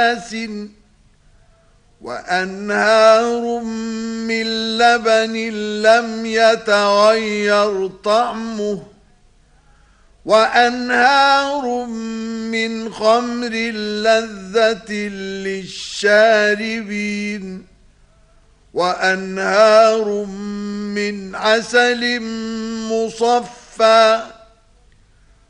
وأنهار من لبن لم يتغير طعمه وأنهار من خمر لذة للشاربين وأنهار من عسل مصفى